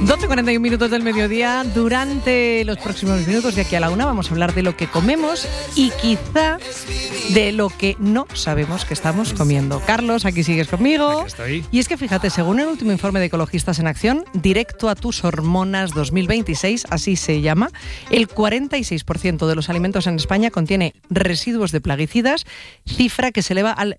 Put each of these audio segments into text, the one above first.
12:41 minutos del mediodía. Durante los próximos minutos de aquí a la 1 vamos a hablar de lo que comemos y quizá de lo que no sabemos que estamos comiendo. Carlos, aquí sigues conmigo. Aquí estoy. Y es que fíjate, según el último informe de Ecologistas en Acción, Directo a tus hormonas 2026, así se llama, el 46% de los alimentos en España contiene residuos de plaguicidas, cifra que se eleva al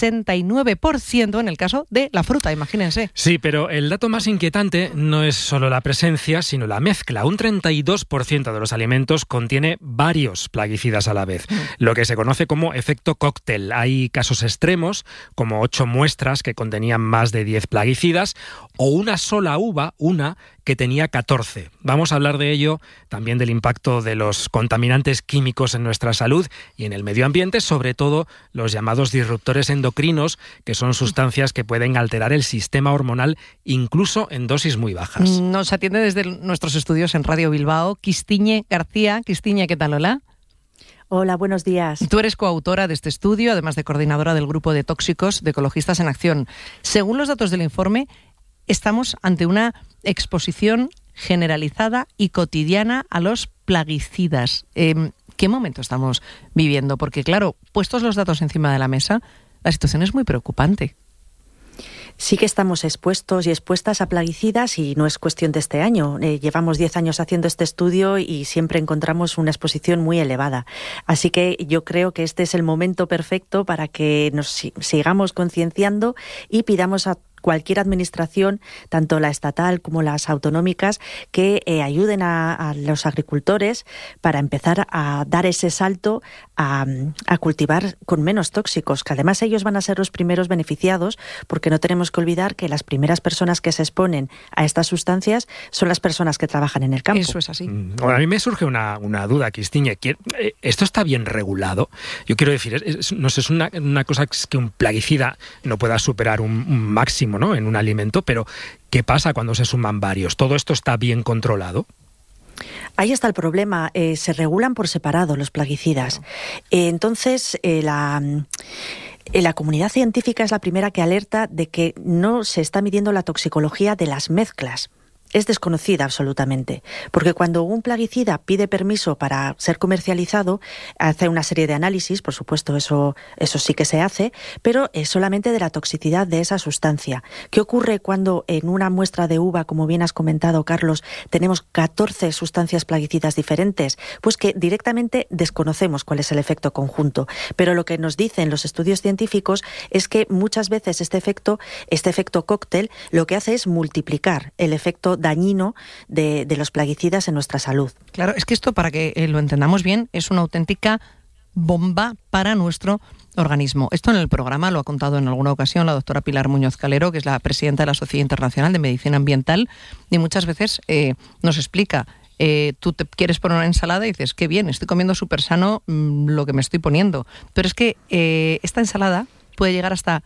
69% en el caso de la fruta, imagínense. Sí, pero el dato más inquietante no es solo la presencia, sino la mezcla. Un 32% de los alimentos contiene varios plaguicidas a la vez, lo que se conoce como efecto cóctel. Hay casos extremos, como 8 muestras que contenían más de 10 plaguicidas, o una sola uva, que tenía 14. Vamos a hablar de ello, también del impacto de los contaminantes químicos en nuestra salud y en el medio ambiente, sobre todo los llamados disruptores endocrinos, que son sustancias que pueden alterar el sistema hormonal incluso en dosis muy bajas. Nos atiende desde nuestros estudios en Radio Bilbao Quistiñe García. Quistiñe, ¿qué tal? Hola. Hola, buenos días. Tú eres coautora de este estudio, además de coordinadora del grupo de tóxicos de Ecologistas en Acción. Según los datos del informe, estamos ante una exposición generalizada y cotidiana a los plaguicidas. ¿Qué momento estamos viviendo? Porque, claro, puestos los datos encima de la mesa, la situación es muy preocupante. Sí que estamos expuestos y expuestas a plaguicidas y no es cuestión de este año. Llevamos 10 años haciendo este estudio y siempre encontramos una exposición muy elevada. Así que yo creo que este es el momento perfecto para que nos sigamos concienciando y pidamos a cualquier administración, tanto la estatal como las autonómicas, que ayuden a los agricultores para empezar a dar ese salto a cultivar con menos tóxicos, que además ellos van a ser los primeros beneficiados, porque no tenemos que olvidar que las primeras personas que se exponen a estas sustancias son las personas que trabajan en el campo. Eso es así. Bueno, a mí me surge una duda, Quistiñe. ¿Esto está bien regulado? Yo quiero decir, no sé, es una cosa que un plaguicida no pueda superar un máximo, ¿no?, en un alimento, pero ¿qué pasa cuando se suman varios? ¿Todo esto está bien controlado? Ahí está el problema. Se regulan por separado los plaguicidas. Entonces, la comunidad científica es la primera que alerta de que no se está midiendo la toxicología de las mezclas. Es desconocida absolutamente, porque cuando un plaguicida pide permiso para ser comercializado, hace una serie de análisis, por supuesto eso sí que se hace, pero es solamente de la toxicidad de esa sustancia. ¿Qué ocurre cuando en una muestra de uva, como bien has comentado, Carlos, tenemos 14 sustancias plaguicidas diferentes? Pues que directamente desconocemos cuál es el efecto conjunto, pero lo que nos dicen los estudios científicos es que muchas veces este efecto cóctel lo que hace es multiplicar el efecto dañino de los plaguicidas en nuestra salud. Claro, es que esto, para que lo entendamos bien, es una auténtica bomba para nuestro organismo. Esto en el programa lo ha contado en alguna ocasión la doctora Pilar Muñoz Calero, que es la presidenta de la Sociedad Internacional de Medicina Ambiental, y muchas veces nos explica, tú te quieres poner una ensalada y dices, qué bien, estoy comiendo súper sano lo que me estoy poniendo. Pero es que esta ensalada puede llevar hasta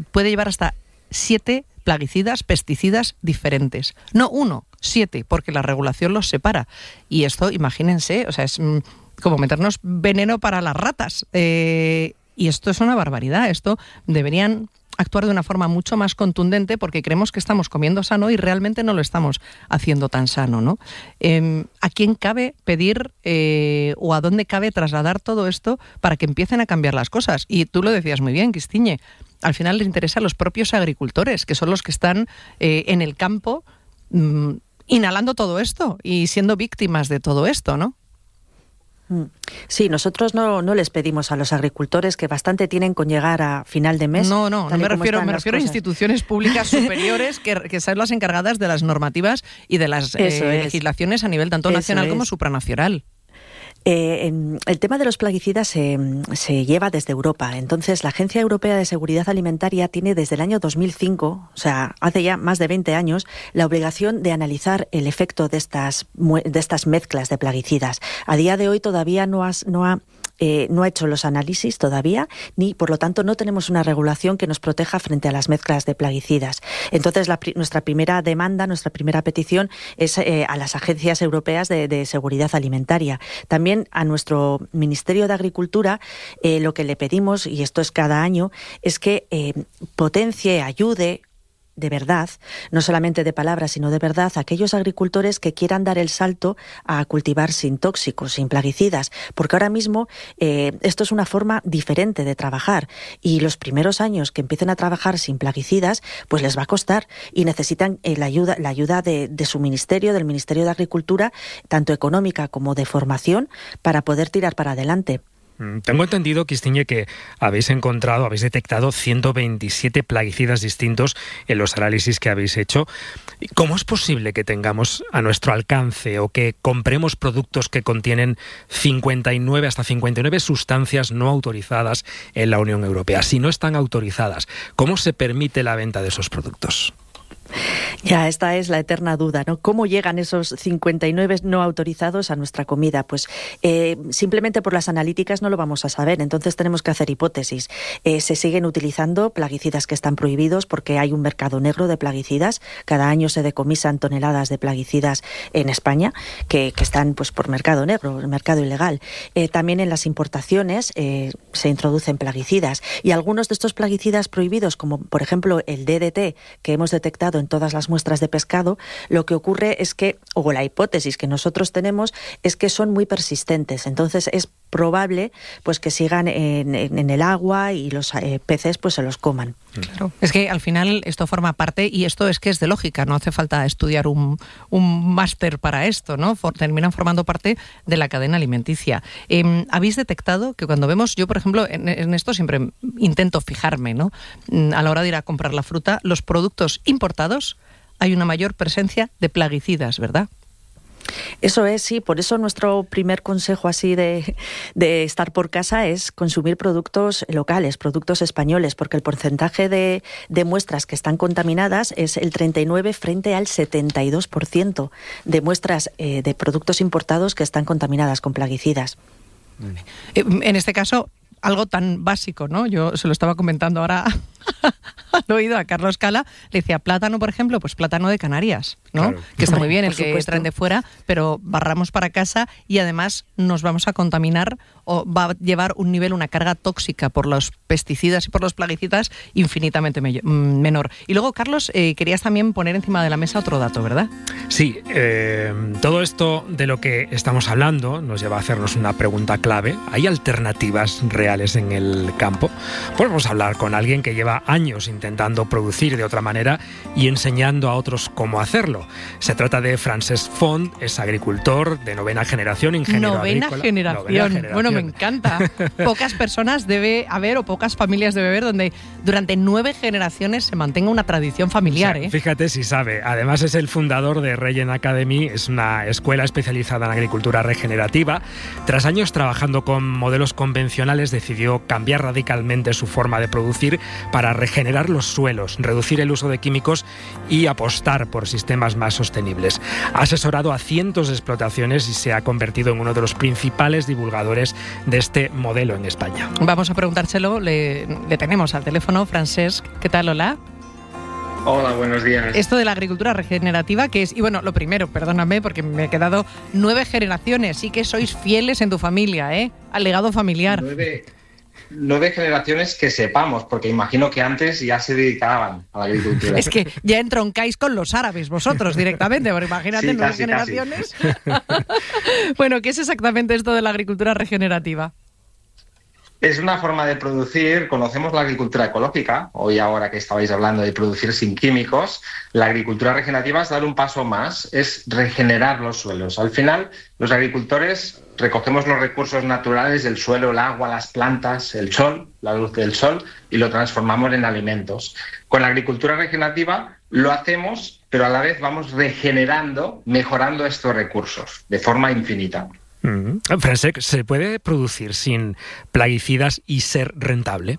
7 plaguicidas, pesticidas diferentes. No 1, 7, porque la regulación los separa. Y esto, imagínense, o sea, es como meternos veneno para las ratas. Y esto es una barbaridad. Esto deberían actuar de una forma mucho más contundente, porque creemos que estamos comiendo sano y realmente no lo estamos haciendo tan sano, ¿no? ¿A quién cabe pedir o a dónde cabe trasladar todo esto para que empiecen a cambiar las cosas? Y tú lo decías muy bien, Quistiñe, al final les interesa a los propios agricultores, que son los que están en el campo inhalando todo esto y siendo víctimas de todo esto, ¿no? Sí, nosotros no les pedimos a los agricultores, que bastante tienen con llegar a final de mes. No me refiero a instituciones públicas superiores que son las encargadas de las normativas y de las legislaciones a nivel tanto nacional como supranacional. El tema de los plaguicidas se lleva desde Europa. Entonces, la Agencia Europea de Seguridad Alimentaria tiene desde el año 2005, o sea, hace ya más de 20 años, la obligación de analizar el efecto de estas mezclas de plaguicidas. A día de hoy todavía no ha hecho los análisis todavía, ni por lo tanto no tenemos una regulación que nos proteja frente a las mezclas de plaguicidas. Entonces nuestra primera demanda, nuestra primera petición es a las agencias europeas de seguridad alimentaria. También a nuestro Ministerio de Agricultura lo que le pedimos, y esto es cada año, es que potencie, ayude, de verdad, no solamente de palabras, sino de verdad, aquellos agricultores que quieran dar el salto a cultivar sin tóxicos, sin plaguicidas, porque ahora mismo esto es una forma diferente de trabajar y los primeros años que empiecen a trabajar sin plaguicidas, pues les va a costar y necesitan la ayuda de su ministerio, del Ministerio de Agricultura, tanto económica como de formación, para poder tirar para adelante. Tengo entendido, Kistiñe, que habéis detectado 127 plaguicidas distintos en los análisis que habéis hecho. ¿Cómo es posible que tengamos a nuestro alcance o que compremos productos que contienen hasta 59 sustancias no autorizadas en la Unión Europea? Si no están autorizadas, ¿cómo se permite la venta de esos productos? Ya, esta es la eterna duda, ¿no? ¿Cómo llegan esos 59 no autorizados a nuestra comida? Pues simplemente por las analíticas no lo vamos a saber, entonces tenemos que hacer hipótesis. Se siguen utilizando plaguicidas que están prohibidos porque hay un mercado negro de plaguicidas. Cada año se decomisan toneladas de plaguicidas en España que están pues por mercado negro, mercado ilegal. También en las importaciones se introducen plaguicidas y algunos de estos plaguicidas prohibidos, como por ejemplo el DDT que hemos detectado en todas las muestras de pescado, lo que ocurre es que, o la hipótesis que nosotros tenemos, es que son muy persistentes. Entonces es probable pues que sigan en el agua y los peces pues se los coman. Claro. Es que al final esto forma parte, y esto es que es de lógica, no hace falta estudiar un máster para esto, ¿no? Terminan formando parte de la cadena alimenticia. ¿Habéis detectado que cuando vemos, yo por ejemplo, en esto siempre intento fijarme, ¿no? A la hora de ir a comprar la fruta, los productos importados hay una mayor presencia de plaguicidas, ¿verdad? Eso es, sí. Por eso nuestro primer consejo así de estar por casa es consumir productos locales, productos españoles, porque el porcentaje de muestras que están contaminadas es el 39 frente al 72% de muestras de productos importados que están contaminadas con plaguicidas. En este caso, algo tan básico, ¿no? Yo se lo estaba comentando ahora al oído a Carlos Cala, le decía plátano, por ejemplo, pues plátano de Canarias, ¿no? Claro. Que está muy bien el que traen de fuera, pero barramos para casa y además nos vamos a contaminar o va a llevar una carga tóxica por los pesticidas y por los plaguicidas infinitamente menor. Y luego, Carlos, querías también poner encima de la mesa otro dato, ¿verdad? Sí, todo esto de lo que estamos hablando nos lleva a hacernos una pregunta clave. ¿Hay alternativas reales en el campo? Podemos hablar con alguien que lleva años intentando producir de otra manera y enseñando a otros cómo hacerlo. Se trata de Francesc Font, es agricultor de 9ª generación, ingeniero agrícola. Novena generación. Bueno, me encanta. Pocas personas debe haber o pocas familias debe haber donde durante 9 generaciones se mantenga una tradición familiar. O sea, fíjate si sabe. Además es el fundador de Regen Academy, es una escuela especializada en agricultura regenerativa. Tras años trabajando con modelos convencionales, decidió cambiar radicalmente su forma de producir para regenerar los suelos, reducir el uso de químicos y apostar por sistemas más sostenibles. Ha asesorado a cientos de explotaciones y se ha convertido en uno de los principales divulgadores de este modelo en España. Vamos a preguntárselo, le tenemos al teléfono. Francesc, ¿qué tal? Hola. Hola, buenos días. Esto de la agricultura regenerativa, ¿qué es? Y bueno, lo primero, perdóname porque me he quedado 9 generaciones, sí que sois fieles en tu familia, ¿eh? Al legado familiar. 9 generaciones que sepamos, porque imagino que antes ya se dedicaban a la agricultura. Es que ya entroncáis con los árabes vosotros directamente, porque imagínate, sí, 9 generaciones. Bueno, ¿qué es exactamente esto de la agricultura regenerativa? Es una forma de producir, conocemos la agricultura ecológica, hoy ahora que estabais hablando de producir sin químicos, la agricultura regenerativa es dar un paso más, es regenerar los suelos. Al final, los agricultores recogemos los recursos naturales del suelo, el agua, las plantas, el sol, la luz del sol, y lo transformamos en alimentos. Con la agricultura regenerativa lo hacemos, pero a la vez vamos regenerando, mejorando estos recursos de forma infinita. Francesc, ¿se puede producir sin plaguicidas y ser rentable?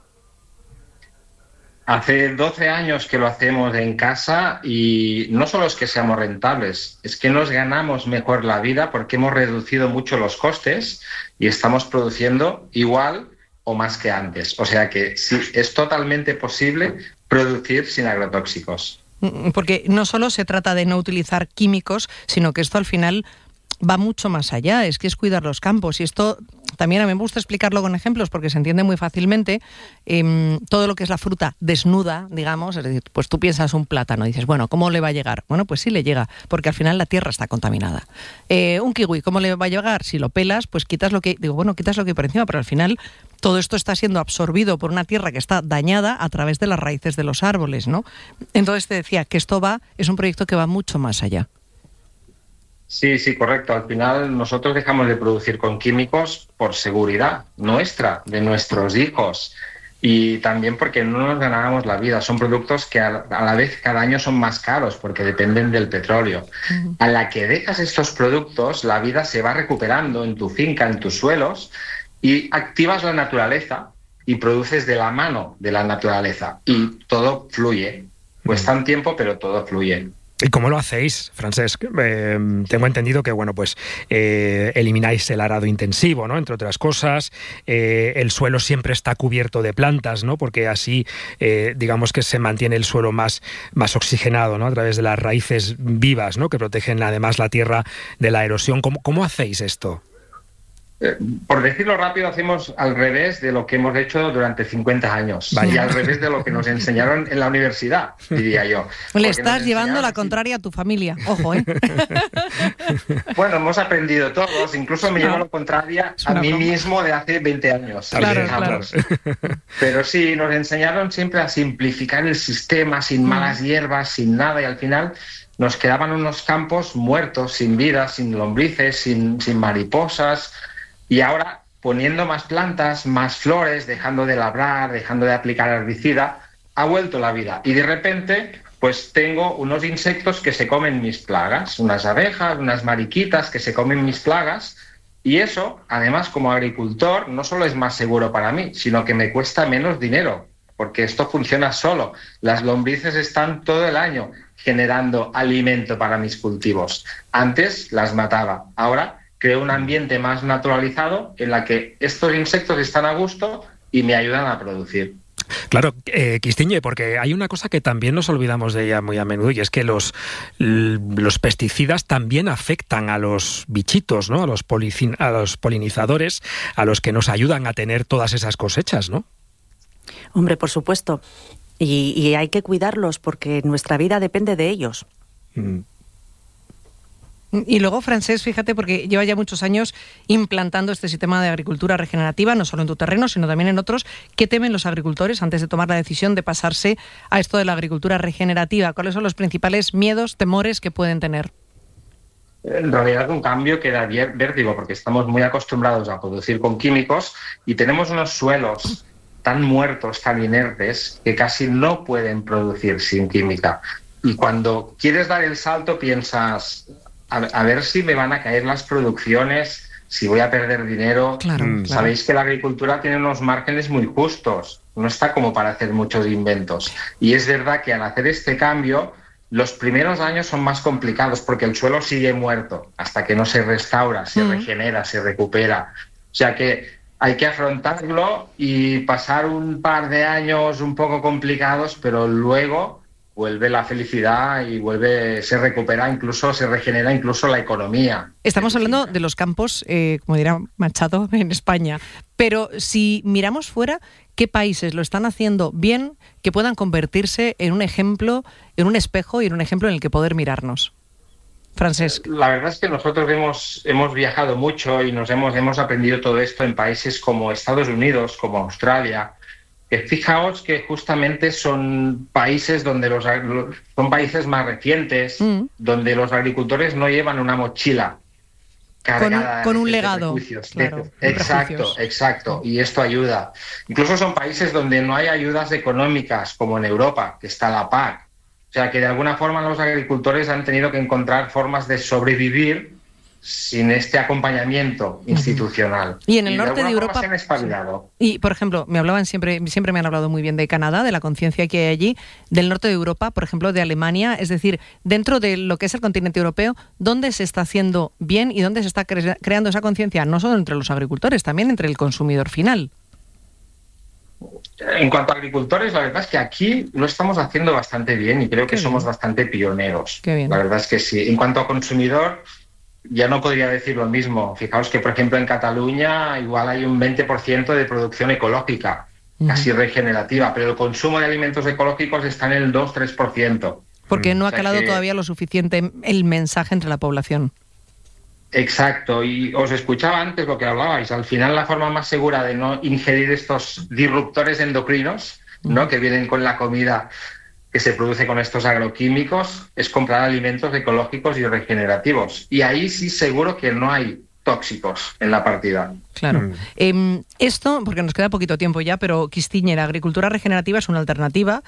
Hace 12 años que lo hacemos en casa y no solo es que seamos rentables, es que nos ganamos mejor la vida porque hemos reducido mucho los costes y estamos produciendo igual o más que antes. O sea que sí, es totalmente posible producir sin agrotóxicos. Porque no solo se trata de no utilizar químicos, sino que esto al final va mucho más allá, es que es cuidar los campos y esto también a mí me gusta explicarlo con ejemplos porque se entiende muy fácilmente. Todo lo que es la fruta desnuda, digamos, es decir, pues tú piensas un plátano y dices, bueno, ¿cómo le va a llegar? Bueno, pues sí le llega, porque al final la tierra está contaminada. Un kiwi, ¿cómo le va a llegar? Si lo pelas, pues quitas lo que hay por encima, pero al final todo esto está siendo absorbido por una tierra que está dañada a través de las raíces de los árboles, ¿no? Entonces te decía que es un proyecto que va mucho más allá. Sí, correcto. Al final nosotros dejamos de producir con químicos por seguridad nuestra, de nuestros hijos, y también porque no nos ganábamos la vida. Son productos que a la vez cada año son más caros porque dependen del petróleo. A la que dejas estos productos, la vida se va recuperando en tu finca, en tus suelos, y activas la naturaleza y produces de la mano de la naturaleza y todo fluye. Cuesta un tiempo, pero todo fluye. ¿Y cómo lo hacéis, Francesc? Tengo entendido que, bueno, pues elimináis el arado intensivo, ¿no? Entre otras cosas. El suelo siempre está cubierto de plantas, ¿no? Porque así, digamos que se mantiene el suelo más oxigenado, ¿no? A través de las raíces vivas, ¿no? Que protegen además la tierra de la erosión. ¿Cómo hacéis esto? Por decirlo rápido, hacemos al revés de lo que hemos hecho durante 50 años. Vaya. Y al revés de lo que nos enseñaron en la universidad, diría yo. Le estás llevando la contraria a tu familia, ojo, ¿eh? Bueno, hemos aprendido todos, incluso me llevo la contraria a mí mismo de hace 20 años. Claro. Pero sí, nos enseñaron siempre a simplificar el sistema, sin malas hierbas, sin nada, y al final nos quedaban unos campos muertos, sin vida, sin lombrices, sin mariposas. Y ahora, poniendo más plantas, más flores, dejando de labrar, dejando de aplicar herbicida, ha vuelto la vida. Y de repente, pues tengo unos insectos que se comen mis plagas, unas abejas, unas mariquitas que se comen mis plagas. Y eso, además, como agricultor, no solo es más seguro para mí, sino que me cuesta menos dinero, porque esto funciona solo. Las lombrices están todo el año generando alimento para mis cultivos. Antes las mataba, ahora creo un ambiente más naturalizado en la que estos insectos están a gusto y me ayudan a producir. Claro, Quistiñe, porque hay una cosa que también nos olvidamos de ella muy a menudo, y es que los pesticidas también afectan a los bichitos, ¿no? A los polinizadores, a los que nos ayudan a tener todas esas cosechas, ¿no? Hombre, por supuesto. Y hay que cuidarlos porque nuestra vida depende de ellos. Y luego, Francesc, fíjate, porque lleva ya muchos años implantando este sistema de agricultura regenerativa, no solo en tu terreno, sino también en otros. ¿Qué temen los agricultores antes de tomar la decisión de pasarse a esto de la agricultura regenerativa? ¿Cuáles son los principales miedos, temores que pueden tener? En realidad un cambio que da vértigo, porque estamos muy acostumbrados a producir con químicos y tenemos unos suelos tan muertos, tan inertes, que casi no pueden producir sin química. Y cuando quieres dar el salto piensas, a ver si me van a caer las producciones, si voy a perder dinero. Claro. Sabéis que la agricultura tiene unos márgenes muy justos, no está como para hacer muchos inventos. Y es verdad que al hacer este cambio, los primeros años son más complicados porque el suelo sigue muerto hasta que no se restaura, se regenera, se recupera. O sea que hay que afrontarlo y pasar un par de años un poco complicados, pero luego vuelve la felicidad y se recupera, incluso se regenera incluso la economía. Estamos hablando de los campos, como dirá Machado, en España. Pero si miramos fuera, ¿qué países lo están haciendo bien que puedan convertirse en un ejemplo, en un espejo y en un ejemplo en el que poder mirarnos? Francesc. La verdad es que nosotros hemos viajado mucho y hemos aprendido todo esto en países como Estados Unidos, como Australia. Fijaos que justamente son países donde son países más recientes, donde los agricultores no llevan una mochila cargada con un de legado. Claro, exacto. Y esto ayuda. Incluso son países donde no hay ayudas económicas, como en Europa, que está la PAC. O sea que de alguna forma los agricultores han tenido que encontrar formas de sobrevivir sin este acompañamiento institucional. Y en el norte de Europa se han espabilado. Y, por ejemplo, siempre me han hablado muy bien de Canadá, de la conciencia que hay allí, del norte de Europa, por ejemplo, de Alemania, es decir, dentro de lo que es el continente europeo, ¿dónde se está haciendo bien y dónde se está creando esa conciencia? No solo entre los agricultores, también entre el consumidor final. En cuanto a agricultores, la verdad es que aquí lo estamos haciendo bastante bien y creo que somos bastante pioneros. Qué bien. La verdad es que sí. En cuanto a consumidor, ya no podría decir lo mismo. Fijaos que, por ejemplo, en Cataluña igual hay un 20% de producción ecológica, casi regenerativa, pero el consumo de alimentos ecológicos está en el 2-3%. Porque no ha calado todavía lo suficiente el mensaje entre la población. Exacto, y os escuchaba antes lo que hablabais. Al final, la forma más segura de no ingerir estos disruptores endocrinos, ¿no?, que vienen con la comida que se produce con estos agroquímicos, es comprar alimentos ecológicos y regenerativos. Y ahí sí seguro que no hay tóxicos en la partida. Claro. Esto, porque nos queda poquito tiempo ya, pero Kistiñe, la agricultura regenerativa es una alternativa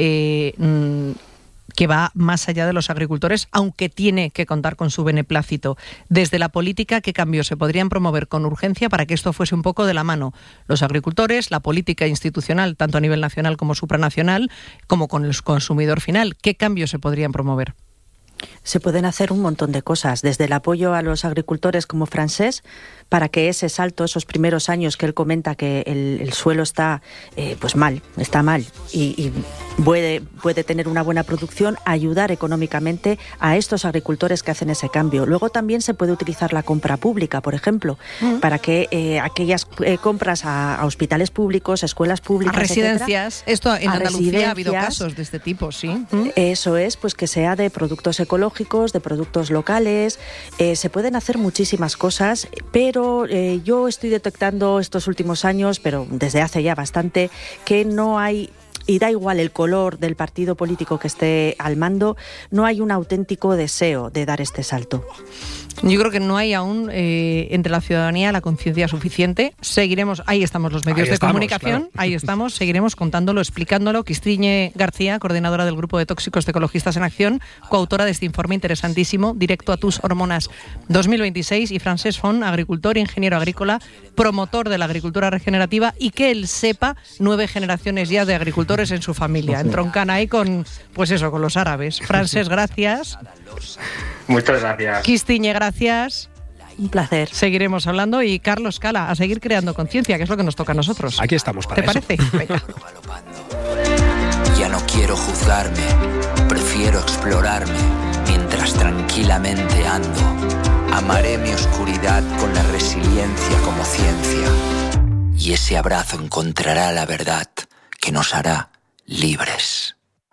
que va más allá de los agricultores, aunque tiene que contar con su beneplácito. Desde la política, ¿qué cambios se podrían promover con urgencia para que esto fuese un poco de la mano? Los agricultores, la política institucional, tanto a nivel nacional como supranacional, como con el consumidor final. ¿Qué cambios se podrían promover? Se pueden hacer un montón de cosas, desde el apoyo a los agricultores como Francesc, para que ese salto, esos primeros años que él comenta que el suelo está está mal y puede tener una buena producción, ayudar económicamente a estos agricultores que hacen ese cambio. Luego también se puede utilizar la compra pública, por ejemplo, para que aquellas compras a hospitales públicos, escuelas públicas, a residencias, etcétera, esto en Andalucía ha habido casos de este tipo, ¿sí? Eso es, pues que sea de productos ecológicos, de productos locales. Se pueden hacer muchísimas cosas, pero yo estoy detectando estos últimos años, pero desde hace ya bastante, que no hay, y da igual el color del partido político que esté al mando, no hay un auténtico deseo de dar este salto. Yo creo que no hay aún entre la ciudadanía la conciencia suficiente. Seguiremos, ahí estamos los medios de comunicación, claro. Ahí estamos, seguiremos contándolo, explicándolo. Kistiñe García, coordinadora del Grupo de Tóxicos de Ecologistas en Acción, coautora de este informe interesantísimo, Directo a tus hormonas 2026, y Francesc Font, agricultor, ingeniero agrícola, promotor de la agricultura regenerativa, y que él sepa 9 generaciones ya de agricultores en su familia. Entroncan ahí con los árabes. Francesc, gracias. Muchas gracias. Kistiñe, gracias. Un placer. Seguiremos hablando, y Carlos Cala, a seguir creando conciencia, que es lo que nos toca a nosotros. Aquí estamos para eso. ¿Te parece? Venga. Ya no quiero juzgarme, prefiero explorarme mientras tranquilamente ando. Amaré mi oscuridad con la resiliencia como ciencia. Y ese abrazo encontrará la verdad que nos hará libres.